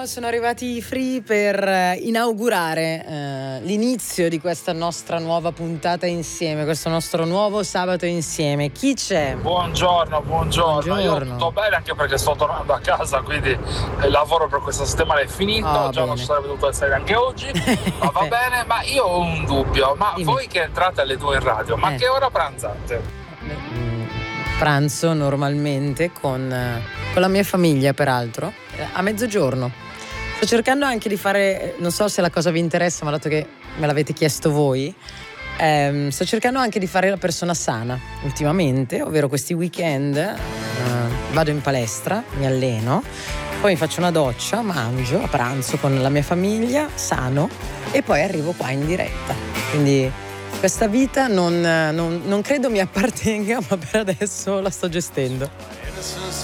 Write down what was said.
sono arrivati i Free per inaugurare l'inizio di questa nostra nuova puntata insieme, questo nostro nuovo sabato insieme. Chi c'è? Buongiorno. Io tutto bene, anche perché sto tornando a casa, quindi il lavoro per questa settimana è finito. Già non ci sarebbe dovuto essere anche oggi, ma va bene. Ma io ho un dubbio, ma Dimmi. voi che entrate alle 2 in radio, ma che ora pranzate? Pranzo normalmente con la mia famiglia, peraltro, a mezzogiorno. Sto cercando anche di fare, non so se la cosa vi interessa, ma dato che me l'avete chiesto voi, sto cercando anche di fare la persona sana ultimamente, ovvero questi weekend vado in palestra, mi alleno, poi mi faccio una doccia, mangio a pranzo con la mia famiglia, sano, e poi arrivo qua in diretta. Quindi questa vita non credo mi appartenga, ma per adesso la sto gestendo.